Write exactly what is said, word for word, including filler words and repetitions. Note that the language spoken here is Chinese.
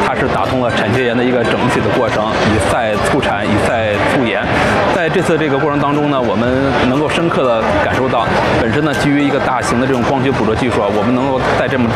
它是打通了产前研的一个整体的过程，以赛促产，以赛促研。在这次这个过程当中呢，我们能够深刻的感受到，本身呢基于一个大型的这种光学捕捉技术啊，我们能够在这么